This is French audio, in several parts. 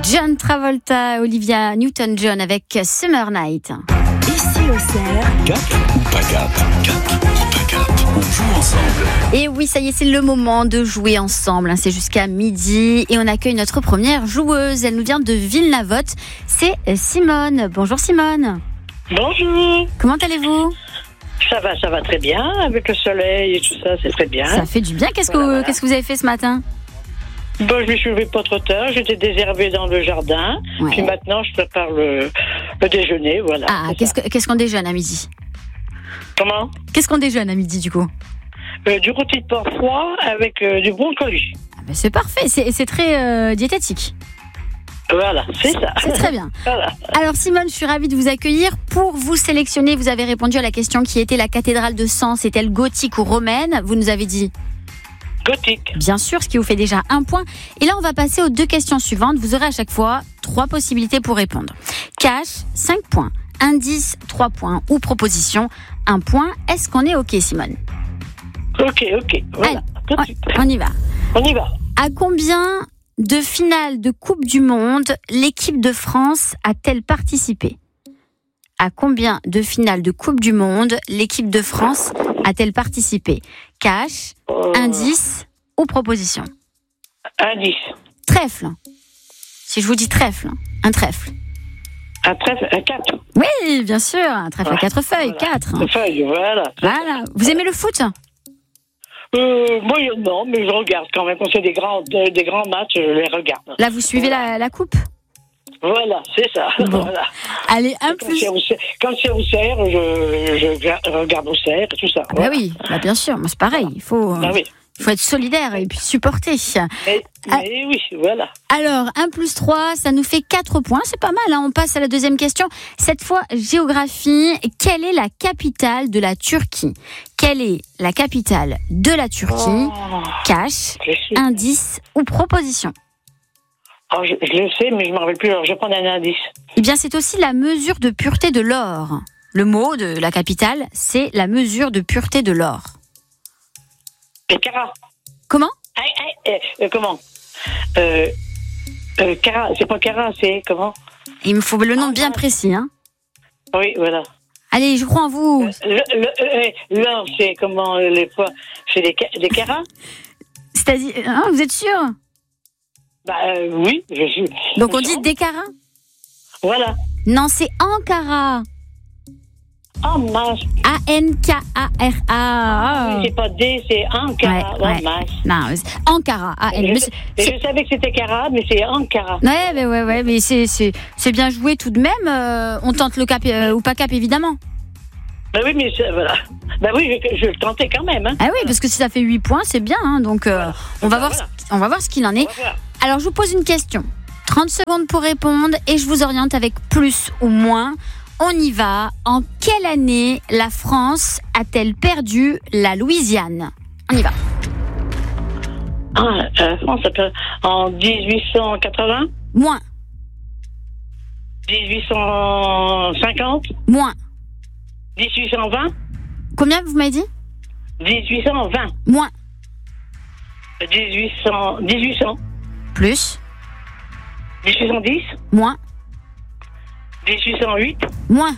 John Travolta, Olivia Newton-John avec Summer Night. Ici Auxerre. Cap ou pas cap? Cap ou pas cap? On joue ensemble. Et oui, ça y est, c'est le moment de jouer ensemble. C'est jusqu'à midi et on accueille notre première joueuse. Elle nous vient de Villenavotte. C'est Simone. Bonjour Simone. Bonjour. Comment allez-vous? Ça va très bien. Avec le soleil et tout ça, c'est très bien. Ça fait du bien. Qu'est-ce que vous avez fait ce matin? Bon, je me suis levée pas trop tard. J'étais désherbée dans le jardin. Ouais. Puis maintenant, je prépare le déjeuner. Voilà. Ah, qu'est-ce qu'on déjeune à midi? Comment? Qu'est-ce qu'on déjeune à midi du coup? Du rôti de porc froid avec du brocoli. Ah ben c'est parfait. C'est très diététique. Voilà, c'est ça. C'est très bien. Voilà. Alors Simone, je suis ravie de vous accueillir. Pour vous sélectionner, vous avez répondu à la question qui était la cathédrale de Sens est-elle gothique ou romaine? Vous nous avez dit Gothique. bien sûr, ce qui vous fait déjà 1 point. Et là, on va passer aux 2 questions suivantes. Vous aurez à chaque fois 3 possibilités pour répondre. Cash, 5 points. Indice, 3 points. Ou proposition, 1 point. Est-ce qu'on est OK, Simone? Ok. Voilà. Allez, on y va. On y va. À combien de finales de Coupe du Monde l'équipe de France a-t-elle participé? À combien de finales de Coupe du Monde l'équipe de France a-t-elle participé? Cash, indice ou proposition? Indice. Trèfle. Si je vous dis trèfle, un trèfle. Un trèfle, un 4. Oui, bien sûr, un trèfle à 4 feuilles, 4. Feuille, voilà. Voilà. Vous aimez le foot? Moyennement, mais je regarde quand même. Quand c'est des grands matchs, je les regarde. Là, vous suivez la coupe? Voilà, c'est ça. Bon. Voilà. Allez, un plus. Quand c'est Auxerre, je regarde Auxerre et tout ça. Ah bah oui, bah bien sûr, moi c'est pareil. Il faut être solidaire et puis supporter. Mais oui, voilà. Alors, 1 plus 3, ça nous fait 4 points. C'est pas mal, hein. On passe à la deuxième question. Cette fois, géographie. Quelle est la capitale de la Turquie? Quelle est la capitale de la Turquie? Cash, indice ou proposition? Oh, je le sais, mais je ne me rappelle plus. Alors, je vais prendre un indice. Eh bien, c'est aussi la mesure de pureté de l'or. Le mot de la capitale, c'est la mesure de pureté de l'or. Et Cara. Comment? Comment Cara, c'est pas Cara, c'est comment? Il me faut le nom bien précis, hein. Oui, voilà. Allez, je crois en vous. L'or, c'est comment les fois? C'est des Cara? C'est-à-dire, hein, vous êtes sûr? Oui, je suis. Donc on dit des Cara? Voilà. Non, c'est Ankara. Oh mince. A-N-K-A-R-A. C'est pas D, c'est Ankara. Ouais. Mince. Non, Ankara. Je savais que c'était Cara, mais c'est Ankara. Ouais, mais c'est bien joué tout de même. On tente le cap ou pas cap, évidemment. Bah oui, mais voilà. Bah oui, je le tentais quand même. Hein. Ah oui, parce que si ça fait 8 points, c'est bien. Hein, donc on va voir ce qu'il en est. Alors je vous pose une question. 30 secondes pour répondre et je vous oriente avec plus ou moins. On y va. En quelle année la France a-t-elle perdu la Louisiane? On y va. La France a perdu en 1880. Moins. 1850. Moins. 1820. Combien vous m'avez dit? 1820. Moins. 1800. Plus. 1810. Moins. 1808. Moins.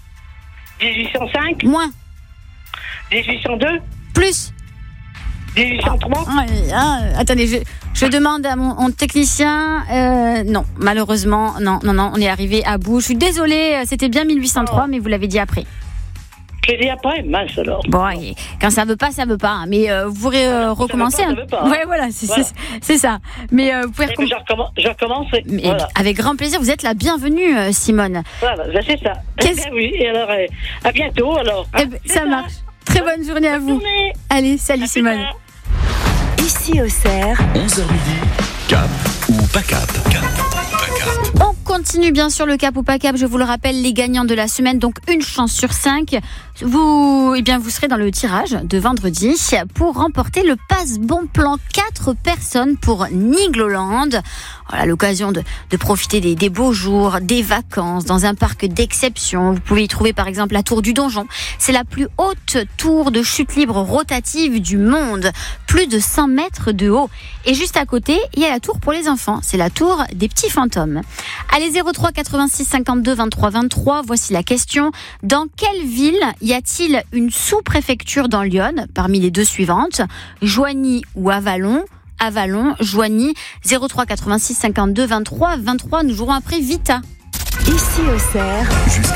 1805. Moins. 1802. Plus. 1803. Attendez, je demande à mon technicien. Non, malheureusement, non, on est arrivé à bout. Je suis désolée, c'était bien 1803, mais vous l'avez dit après. Je l'ai dit après, mince alors. Bon, quand ça veut pas, ça veut pas. Mais vous pourrez recommencer. Ça veut pas, Ouais, voilà, c'est ça. Mais vous pouvez je recommencerai. Voilà. Avec grand plaisir. Vous êtes la bienvenue, Simone. Voilà, c'est ça. Oui, et alors, à bientôt alors. Ça marche. Très bonne journée à vous. Allez, salut Simone. Ici Auxerre. 11h midi. Cap ou pas cap? Cap ou pas cap? On continue bien sûr le cap ou pas cap. Je vous le rappelle, les gagnants de la semaine, donc une chance sur 5. vous serez dans le tirage de vendredi pour remporter le passe bon plan 4 personnes pour Nigloland. Voilà, l'occasion de profiter des beaux jours, des vacances dans un parc d'exception. Vous pouvez y trouver par exemple la tour du Donjon. C'est la plus haute tour de chute libre rotative du monde, plus de 100 mètres de haut. Et juste à côté, il y a la tour pour les enfants. C'est la tour des petits fantômes. Allez, 03 86 52 23 23. Voici la question. Dans quelle ville y a-t-il une sous-préfecture dans l'Yonne parmi les deux suivantes? Joigny ou Avallon? Avallon, Joigny, 03 86 52 23 23. Nous jouerons après Vita. Ici Auxerre.